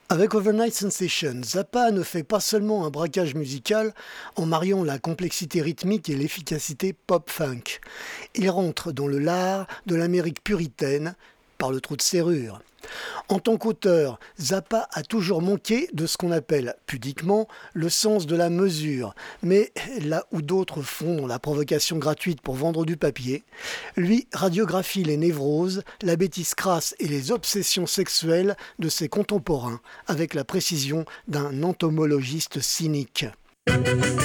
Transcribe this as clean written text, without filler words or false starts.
Avec Overnight Sensation, Zappa ne fait pas seulement un braquage musical en mariant la complexité rythmique et l'efficacité pop-funk. Il rentre dans le lard de l'Amérique puritaine par le trou de serrure. En tant qu'auteur, Zappa a toujours manqué de ce qu'on appelle pudiquement le sens de la mesure, mais là où d'autres font la provocation gratuite pour vendre du papier, lui radiographie les névroses, la bêtise crasse et les obsessions sexuelles de ses contemporains avec la précision d'un entomologiste cynique.